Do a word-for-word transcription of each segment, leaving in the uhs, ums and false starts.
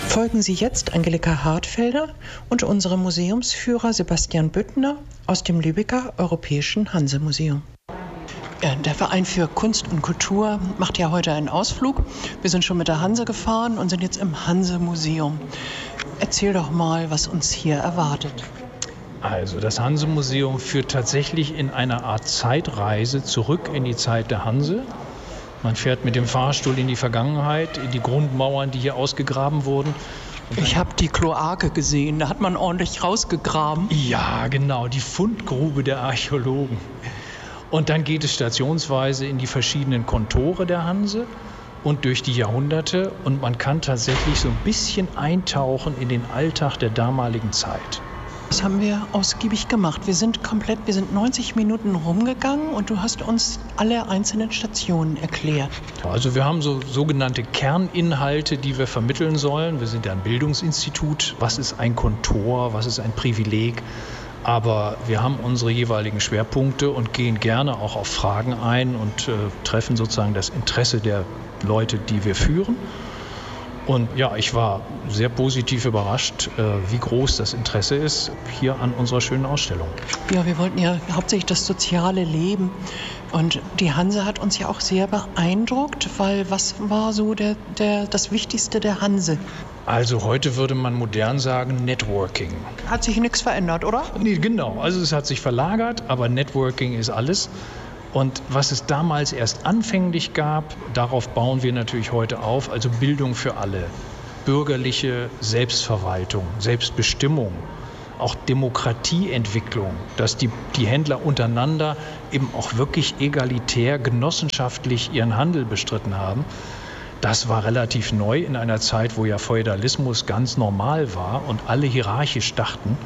Folgen Sie jetzt Angelika Hartfelder und unserem Museumsführer Sebastian Büttner aus dem Lübecker Europäischen Hanse-Museum. Ja, der Verein für Kunst und Kultur macht ja heute einen Ausflug. Wir sind schon mit der Hanse gefahren und sind jetzt im Hanse-Museum. Erzähl doch mal, was uns hier erwartet. Also das Hanse-Museum führt tatsächlich in einer Art Zeitreise zurück in die Zeit der Hanse. Man fährt mit dem Fahrstuhl in die Vergangenheit, in die Grundmauern, die hier ausgegraben wurden. Ich habe die Kloake gesehen, da hat man ordentlich rausgegraben. Ja, genau, die Fundgrube der Archäologen. Und dann geht es stationsweise in die verschiedenen Kontore der Hanse und durch die Jahrhunderte. Und man kann tatsächlich so ein bisschen eintauchen in den Alltag der damaligen Zeit. Das haben wir ausgiebig gemacht. Wir sind komplett, wir sind neunzig Minuten rumgegangen und du hast uns alle einzelnen Stationen erklärt. Also wir haben so sogenannte Kerninhalte, die wir vermitteln sollen. Wir sind ja ein Bildungsinstitut. Was ist ein Kontor? Was ist ein Privileg? Aber wir haben unsere jeweiligen Schwerpunkte und gehen gerne auch auf Fragen ein und äh, treffen sozusagen das Interesse der Leute, die wir führen. Und ja, ich war sehr positiv überrascht, äh, wie groß das Interesse ist hier an unserer schönen Ausstellung. Ja, wir wollten ja hauptsächlich das soziale Leben. Und die Hanse hat uns ja auch sehr beeindruckt, weil was war so der, der, das Wichtigste der Hanse? Also heute würde man modern sagen Networking. Hat sich nichts verändert, oder? Nee, genau. Also es hat sich verlagert, aber Networking ist alles. Und was es damals erst anfänglich gab, darauf bauen wir natürlich heute auf, also Bildung für alle, bürgerliche Selbstverwaltung, Selbstbestimmung, auch Demokratieentwicklung, dass die, die Händler untereinander eben auch wirklich egalitär, genossenschaftlich ihren Handel bestritten haben. Das war relativ neu in einer Zeit, wo ja Feudalismus ganz normal war und alle hierarchisch dachten.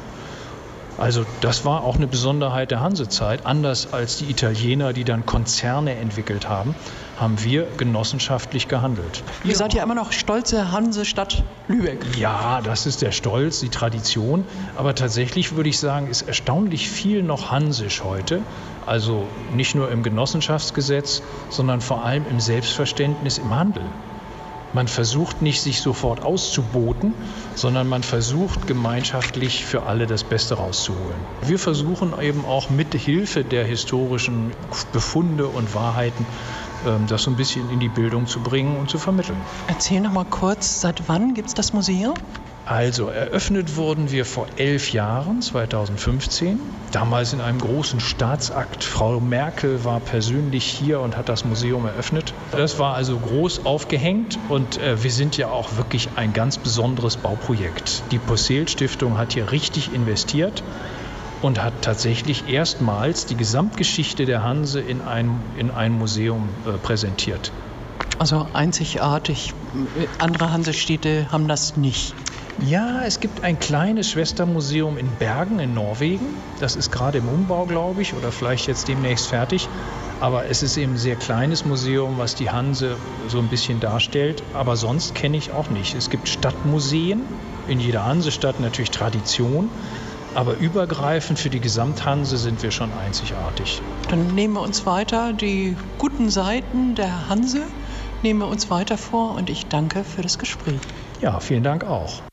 Also das war auch eine Besonderheit der Hansezeit. Anders als die Italiener, die dann Konzerne entwickelt haben, haben wir genossenschaftlich gehandelt. Ihr seid ja immer noch stolze Hansestadt Lübeck. Ja, das ist der Stolz, die Tradition. Aber tatsächlich würde ich sagen, ist erstaunlich viel noch hansisch heute. Also nicht nur im Genossenschaftsgesetz, sondern vor allem im Selbstverständnis im Handel. Man versucht nicht, sich sofort auszuboten, sondern man versucht, gemeinschaftlich für alle das Beste rauszuholen. Wir versuchen eben auch mit Hilfe der historischen Befunde und Wahrheiten, das so ein bisschen in die Bildung zu bringen und zu vermitteln. Erzähl noch mal kurz, seit wann gibt es das Museum? Also eröffnet wurden wir vor elf Jahren, zweitausendfünfzehn, damals in einem großen Staatsakt. Frau Merkel war persönlich hier und hat das Museum eröffnet. Das war also groß aufgehängt und äh, wir sind ja auch wirklich ein ganz besonderes Bauprojekt. Die Possehl-Stiftung hat hier richtig investiert und hat tatsächlich erstmals die Gesamtgeschichte der Hanse in einem, in einem Museum äh, präsentiert. Also einzigartig. Andere Hansestädte haben das nicht. Ja, es gibt ein kleines Schwestermuseum in Bergen in Norwegen. Das ist gerade im Umbau, glaube ich, oder vielleicht jetzt demnächst fertig. Aber es ist eben ein sehr kleines Museum, was die Hanse so ein bisschen darstellt. Aber sonst kenne ich auch nicht. Es gibt Stadtmuseen, in jeder Hansestadt natürlich Tradition. Aber übergreifend für die Gesamthanse sind wir schon einzigartig. Dann nehmen wir uns weiter die guten Seiten der Hanse, nehmen wir uns weiter vor und ich danke für das Gespräch. Ja, vielen Dank auch.